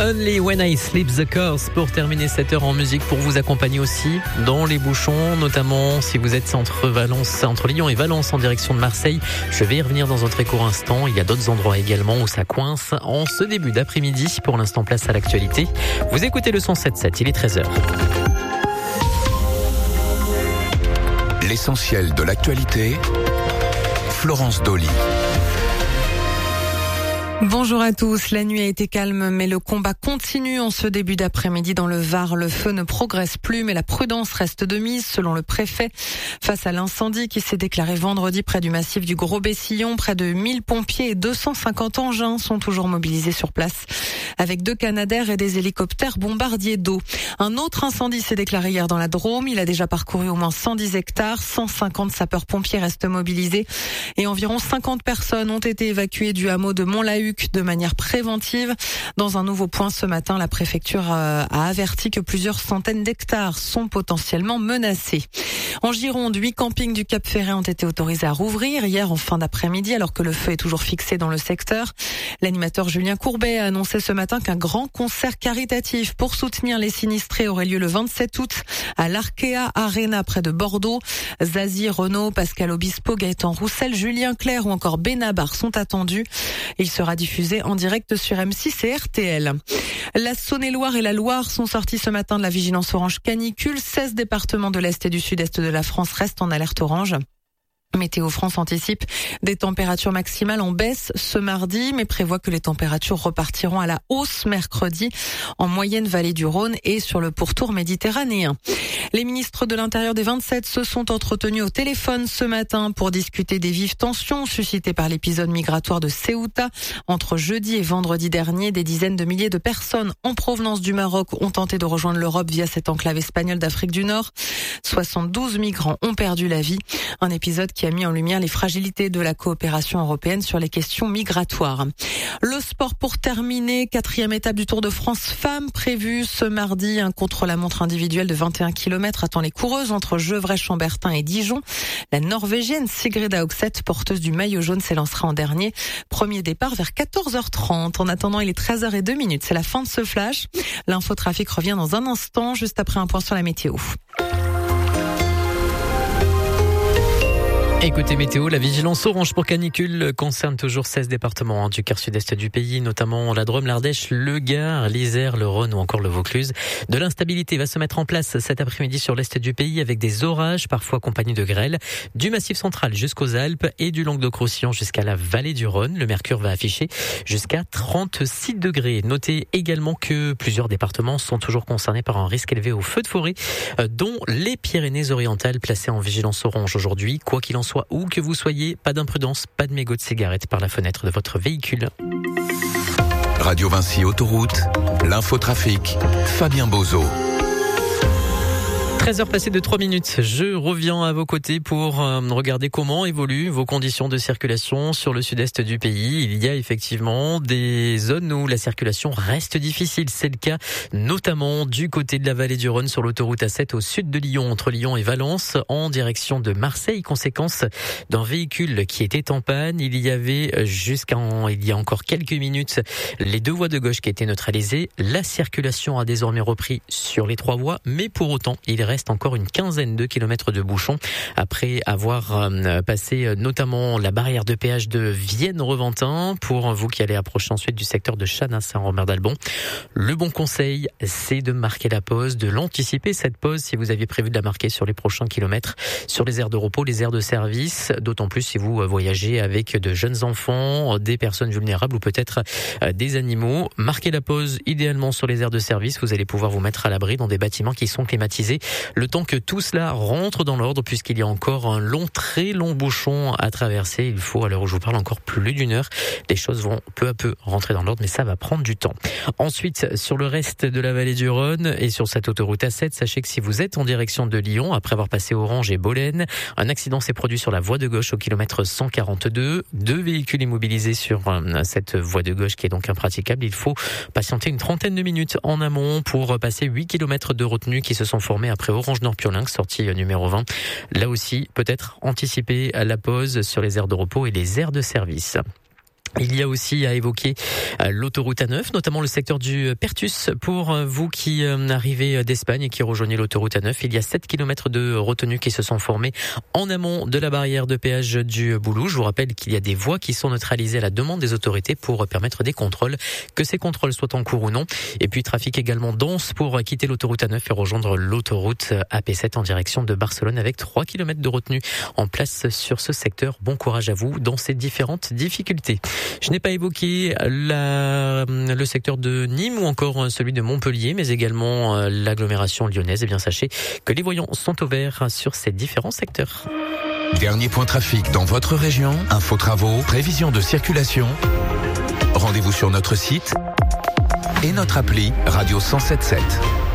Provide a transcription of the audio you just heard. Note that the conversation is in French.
Only When I Sleep the Course pour terminer cette heure en musique, pour vous accompagner aussi dans les bouchons, notamment si vous êtes entre Lyon et Valence en direction de Marseille. Je vais y revenir dans un très court instant. Il y a d'autres endroits également où ça coince en ce début d'après-midi. Pour l'instant, place à l'actualité. Vous écoutez le 107.7, il est 13h. L'essentiel de l'actualité, Florence Dolly. Bonjour à tous. La nuit a été calme, mais le combat continue en ce début d'après-midi dans le Var. Le feu ne progresse plus, mais la prudence reste de mise, selon le préfet. Face à l'incendie qui s'est déclaré vendredi près du massif du Gros-Bessillon, près de 1000 pompiers et 250 engins sont toujours mobilisés sur place, avec 2 Canadair et des hélicoptères bombardiers d'eau. Un autre incendie s'est déclaré hier dans la Drôme. Il a déjà parcouru au moins 110 hectares. 150 sapeurs-pompiers restent mobilisés et environ 50 personnes ont été évacuées du hameau de Mont-la-Huc de manière préventive. Dans un nouveau point ce matin, la préfecture a averti que plusieurs centaines d'hectares sont potentiellement menacés. En Gironde, 8 campings du Cap Ferret ont été autorisés à rouvrir hier en fin d'après-midi, alors que le feu est toujours fixé dans le secteur. L'animateur Julien Courbet a annoncé ce matin qu'un grand concert caritatif pour soutenir les sinistrés aurait lieu le 27 août à l'Arkea Arena près de Bordeaux. Zazie, Renaud, Pascal Obispo, Gaëtan Roussel, Julien Clerc ou encore Benabar sont attendus. Il sera diffusé en direct sur M6 et RTL. La Saône-et-Loire et la Loire sont sortis ce matin de la vigilance orange canicule. 16 départements de l'Est et du Sud-Est de la France restent en alerte orange. Météo France anticipe des températures maximales en baisse ce mardi, mais prévoit que les températures repartiront à la hausse mercredi en moyenne vallée du Rhône et sur le pourtour méditerranéen. Les ministres de l'Intérieur des 27 se sont entretenus au téléphone ce matin pour discuter des vives tensions suscitées par l'épisode migratoire de Ceuta. Entre jeudi et vendredi dernier, des dizaines de milliers de personnes en provenance du Maroc ont tenté de rejoindre l'Europe via cette enclave espagnole d'Afrique du Nord. 72 migrants ont perdu la vie. Un épisode qui a mis en lumière les fragilités de la coopération européenne sur les questions migratoires. Le sport pour terminer, 4e étape du Tour de France femmes prévue ce mardi. Un contre-la-montre individuel de 21 km attend les coureuses entre Gevrey-Chambertin et Dijon. La Norvégienne Sigrid Haugset, porteuse du maillot jaune, s'élancera en dernier. Premier départ vers 14h30. En attendant, il est 13h02. C'est la fin de ce flash. L'infotrafic revient dans un instant, juste après un point sur la météo. Écoutez météo, la vigilance orange pour canicule concerne toujours 16 départements du quart sud-est du pays, notamment la Drôme, l'Ardèche, le Gard, l'Isère, le Rhône ou encore le Vaucluse. De l'instabilité va se mettre en place cet après-midi sur l'est du pays avec des orages, parfois accompagnés de grêles, du Massif central jusqu'aux Alpes et du Languedoc-Roussillon jusqu'à la vallée du Rhône. Le mercure va afficher jusqu'à 36 degrés. Notez également que plusieurs départements sont toujours concernés par un risque élevé au feu de forêt, dont les Pyrénées-Orientales placées en vigilance orange aujourd'hui. Quoi qu'il en soit, où que vous soyez, pas d'imprudence, pas de mégots de cigarettes par la fenêtre de votre véhicule. Radio Vinci Autoroute, l'infotrafic, Fabien Bozo. 13h passées de 3 minutes, je reviens à vos côtés pour regarder comment évoluent vos conditions de circulation sur le sud-est du pays. Il y a effectivement des zones où la circulation reste difficile. C'est le cas notamment du côté de la vallée du Rhône sur l'autoroute A7 au sud de Lyon, entre Lyon et Valence, en direction de Marseille, conséquence d'un véhicule qui était en panne. Il y avait il y a encore quelques minutes les 2 voies de gauche qui étaient neutralisées. La circulation a désormais repris sur les 3 voies, mais pour autant, il reste encore une quinzaine de kilomètres de bouchons après avoir passé notamment la barrière de péage de Vienne-Reventin. Pour vous qui allez approcher ensuite du secteur de Chanin-Saint-Robert d'Albon, le bon conseil, c'est de marquer la pause, de l'anticiper cette pause si vous aviez prévu de la marquer sur les prochains kilomètres, sur les aires de repos, les aires de service, d'autant plus si vous voyagez avec de jeunes enfants, des personnes vulnérables ou peut-être des animaux. Marquez la pause idéalement sur les aires de service, vous allez pouvoir vous mettre à l'abri dans des bâtiments qui sont climatisés. Le temps que tout cela rentre dans l'ordre, puisqu'il y a encore un très long bouchon à traverser. Il faut, à l'heure où je vous parle, encore plus d'une heure. Les choses vont peu à peu rentrer dans l'ordre, mais ça va prendre du temps. Ensuite, sur le reste de la vallée du Rhône et sur cette autoroute A7, sachez que si vous êtes en direction de Lyon, après avoir passé Orange et Bolène, un accident s'est produit sur la voie de gauche au kilomètre 142. 2 véhicules immobilisés sur cette voie de gauche qui est donc impraticable. Il faut patienter une trentaine de minutes en amont pour passer 8 kilomètres de retenue qui se sont formés après Orange Nord-Piolinx, sortie numéro 20. Là aussi, peut-être anticiper la pause sur les aires de repos et les aires de service. Il y a aussi à évoquer l'autoroute A9, notamment le secteur du Pertus. Pour vous qui arrivez d'Espagne et qui rejoignez l'autoroute A9, il y a 7 km de retenues qui se sont formées en amont de la barrière de péage du Boulou. Je vous rappelle qu'il y a des voies qui sont neutralisées à la demande des autorités pour permettre des contrôles, que ces contrôles soient en cours ou non. Et puis trafic également dense pour quitter l'autoroute A9 et rejoindre l'autoroute AP7 en direction de Barcelone avec 3 km de retenue en place sur ce secteur. Bon courage à vous dans ces différentes difficultés. Je n'ai pas évoqué le secteur de Nîmes ou encore celui de Montpellier, mais également l'agglomération lyonnaise. Eh bien, sachez que les voyants sont au vert sur ces différents secteurs. Dernier point trafic dans votre région, infos travaux, prévision de circulation. Rendez-vous sur notre site et notre appli Radio 107.7.